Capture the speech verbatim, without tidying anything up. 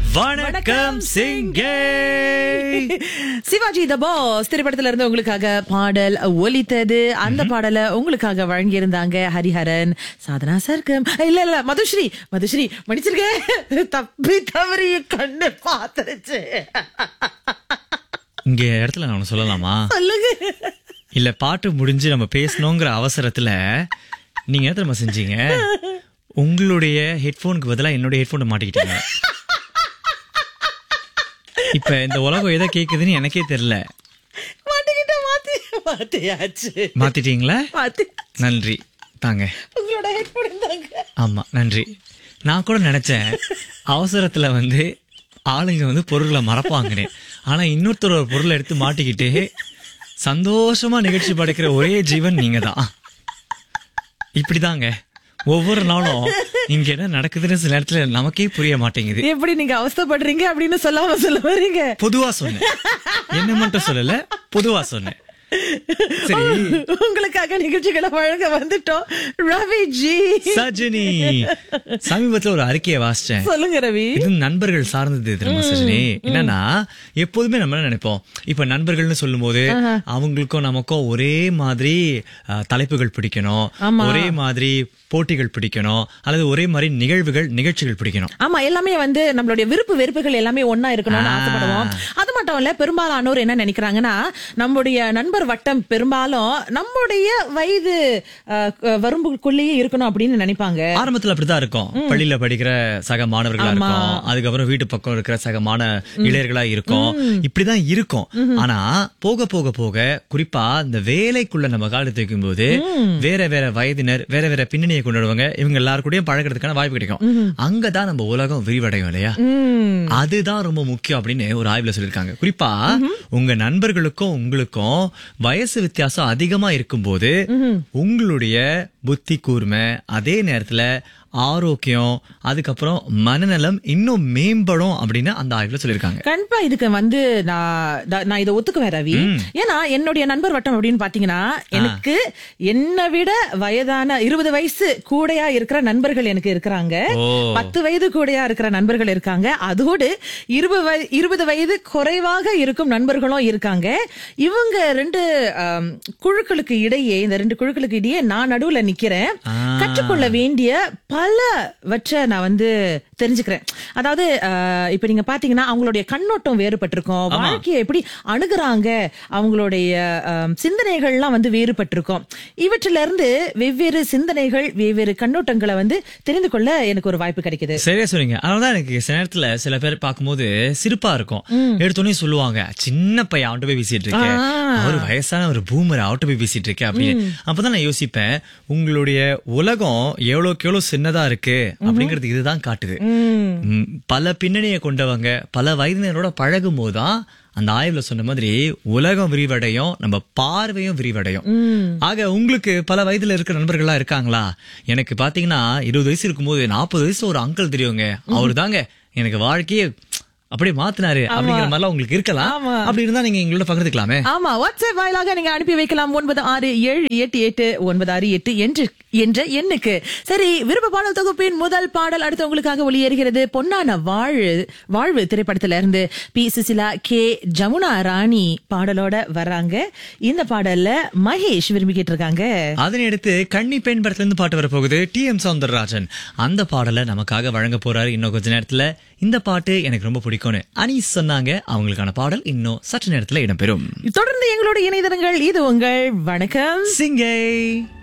வணக்கம் சிங்கே. சிவாஜி த பாஸ் திரைப்படத்துல இருந்து உங்களுக்காக பாடல் ஒலித்தது. அந்த பாடலை உங்களுக்காக வழங்கி இருந்தாங்க ஹரிஹரன், சாதனா சர்க்கம், இல்ல இல்ல மதுஸ்ரீ மதுஸ்ரீ மன்னிச்சிருக்கேன், தப்பி தவறி கண்ணு பாத்துருச்சு. இங்க இடத்துல நான் சொல்லலாமா? சொல்லுங்க. இல்ல, பாட்டு முடிஞ்சு நம்ம பேசணுங்கிற அவசரத்துல நீங்க என்ன தெரியுமா செஞ்சீங்க? உங்களுடைய ஹெட்போனுக்கு பதிலா என்னுடைய ஹெட்போனை மாட்டிக்கிட்டீங்க. இப்ப இந்த உலகம் எதை கேக்குதுன்னு எனக்கே தெரியல. மாட்டிக்கிட்ட மாத்தி மாத்தியாச்சு. மாத்திட்டீங்களா? மாத்தி. நன்றி தாங்க. உங்களோட ஹெட்போன் தாங்க. ஆமா நன்றி. நான் கூட நினைச்சேன் அவசரத்துல வந்து ஆளுங்க வந்து பொருளை மறப்பாங்கன்னு. ஆனா இன்னொருத்தர் ஒரு பொருளை எடுத்து மாட்டிக்கிட்டு சந்தோஷமா நிகழ்ச்சி படைக்கிற ஒரே ஜீவன் நீங்க தான். இப்படிதாங்க ஒவ்வொரு நாளும் இங்க என்ன நடக்குதுன்னு சில நேரத்துல நமக்கே புரிய மாட்டேங்குது. எப்படி நீங்க அவஸ்தைப்படுறீங்க அப்படின்னு சொல்லாம சொல்ல வரீங்க? பொதுவா சொன்னேன், என்ன மட்டும் சொல்லல, பொதுவா சொன்னேன். சரி, உங்களுக்காக நிகழ்ச்சிகளை வழங்க வந்துட்டோம். ரவி ஜி, சஜினி, சமீபத்துல ஒரு அறிக்கையை வாசிச்சேன். சொல்லுங்க ரவி. இது நண்பர்கள் சார்ந்தது தெரியுமா சஜினி? என்னன்னா எப்போதுமே நம்ம என்ன நினைப்போம், இப்ப நண்பர்கள்னு சொல்லும் போது அவங்களுக்கும் நமக்கும் ஒரே மாதிரி அஹ், தலைப்புகள் பிடிக்கணும், ஒரே மாதிரி போட்டிகள் பிடிக்கணும், அல்லது ஒரே மாதிரி நிகழ்வுகள் நிகழ்ச்சிகள் பிடிக்கணும். ஆமா, எல்லாமே வந்து நம்மளுடைய விருப்பு வெறுப்புகள் எல்லாமே ஒன்னா இருக்கணும்னு ஆசைப்படுவோம். அது மட்டும் இல்ல, பெரும்பாலானோர் என்ன நினைக்கிறாங்கன்னா, நம்முடைய நண்பர் வட்டம் பெரும்பாலும் நம்முடைய வயது வரம்புக்குள்ளேயே இருக்கணும் அப்படின்னு நினைப்பாங்க. ஆரம்பத்துல அப்படிதான் இருக்கும். பள்ளியில படிக்கிற சக மாணவர்களா இருக்கும், அதுக்கப்புறம் வீட்டு பக்கம் இருக்கிற சக மாண இளையர்களா இருக்கும், இப்படிதான் இருக்கும். ஆனா போக போக போக குறிப்பா இந்த வேலைக்குள்ள நம்ம காலத்தை வைக்கும் போது வேற வேற வயதினர், வேற வேற பின்னணியை கொண்டுடுவாங்க. இவங்க எல்லாருக்கூடயும் பழகிறதுக்கான வாய்ப்பு கிடைக்கும். அங்கதான் நம்ம உலகம் விரிவடையும் இல்லையா? அதுதான் ரொம்ப முக்கியம் அப்படின்னு ஒரு ஆய்வுல சொல்லியிருக்காங்க. குறிப்பா உங்க நண்பர்களுக்கும் உங்களுக்கும் வயசு வித்தியாசம் அதிகமா இருக்கும் போது உங்களுடைய புத்தி கூர்மை, அதே நேரத்துல ஆரோக்கியம், அதுக்கப்புறம் மனநலம் இன்னும் மேம்படும் அப்படின்னு அந்த ஆய்வுல சொல்லிருக்காங்க. கண்டிப்பா இதுக்கு வந்து நான் நான் இதை ஒத்துக்குவேன் ரவி. ஏன்னா என்னுடைய நண்பர் வட்டம் அப்படின்னு பாத்தீங்கன்னா, எனக்கு என்னை விட வயதான இருபது வயசு கூடையா இருக்கிற நண்பர்கள் எனக்கு இருக்கிறாங்க, பத்து வயது கூடையா இருக்கிற நண்பர்கள் இருக்காங்க, அதோடு இருபது இருபது வயது குறைவாக இருக்கும் நண்பர்களும் இருக்காங்க. இவங்க ரெண்டு குழுக்களுக்கு இடையே, இந்த ரெண்டு குழுக்களுக்கு இடையே நான் நடுவுல நிக்கிறேன். கற்றுக்கொள்ள வேண்டிய பலவற்றை நான் வந்து தெரிஞ்சுக்கிறேன். அதாவது இப்ப நீங்க பாத்தீங்கன்னா அவங்களுடைய கண்ணோட்டம் வேறுபட்டிருக்கும், வாழ்க்கையை எப்படி அணுகுறாங்க, அவங்களுடைய சிந்தனைகள்லாம் வந்து வேறுபட்டிருக்கும். இவற்றில இருந்து வெவ்வேறு சிந்தனைகள், வெவ்வேறு கண்ணோட்டங்களை வந்து தெரிந்து கொள்ள எனக்கு ஒரு வாய்ப்பு கிடைக்குது. சரியா சொல்றீங்க. அதனாலதான் எனக்கு சில நேரத்துல சில பேர் பார்க்கும்போது சிரிப்பா இருக்கும். எடுத்தோடனே சொல்லுவாங்க, சின்ன பையன் அவட்ட போய் பேசிட்டு இருக்கேன், அவர் வயசான ஒரு பூமர் அவட்ட போய் பேசிட்டு இருக்கேன் அப்படின்னு. அப்பதான் நான் யோசிப்பேன், உங்களுடைய உலகம் எவ்வளவுக்கு எவ்வளவு சின்னதா இருக்கு அப்படிங்கறது இதுதான் காட்டுது. பல பின்னணியை கொண்டவங்க பல வயதினரோட பழகும் போதுதான் அந்த ஆய்வுல சொன்ன மாதிரி உலகம் விரிவடையும், நம்ம பார்வையும் விரிவடையும். ஆக உங்களுக்கு பல வயதுல இருக்கிற நண்பர்களா இருக்காங்களா? எனக்கு பாத்தீங்கன்னா இருபது வயசு இருக்கும்போது நாற்பது வயசு ஒரு அங்கிள் தெரியுங்க, அவரு தாங்க எனக்கு வாழ்க்கையே அப்படியே மாத்தினாரு அப்படிங்கிற மாதிரி உங்களுக்கு இருக்கலாம். அப்படி இருந்தா நீங்க எங்களோட பகிர்ந்துக்கலாமே. ஆமா, வாட்ஸ்அப் வாயிலாக நீங்க அனுப்பி வைக்கலாம். ஒன்பது ஆறு ஏழு எட்டு எட்டு ஒன்பது ஆறு எட்டு என்று என்ற எண்ணுக்கு. சரி, விருப்ப பாடல் தொகுப்பின் முதல் பாடல் அடுத்து உங்களுக்காக ஒளியேறுகிறது. பொன்னான வாழ்வு வாழ்வு திரைப்படத்துல இருந்து பி சுசிலா, கே ஜமுனா ராணி பாடலோட வர்றாங்க. இந்த பாடல்ல மகேஷ் விரும்பிக்கிட்டு இருக்காங்க. அதனை அடுத்து கன்னி பெண் படத்துல இருந்து பாட்டு வரப்போகுது. டி எம் சௌந்தரராஜன் அந்த பாடலை நமக்காக வழங்க போறாரு இன்னும் கொஞ்ச நேரத்துல. இந்த பாட்டு எனக்கு ரொம்ப பிடிக்கும்னு அனீஸ் சொன்னாங்க. அவங்களுக்கான பாடல் இன்னும் சற்று நேரத்துல இடம்பெறும். தொடர்ந்து எங்களோட இணையதளங்கள். இது உங்கள் வணக்கம் சிங்கை.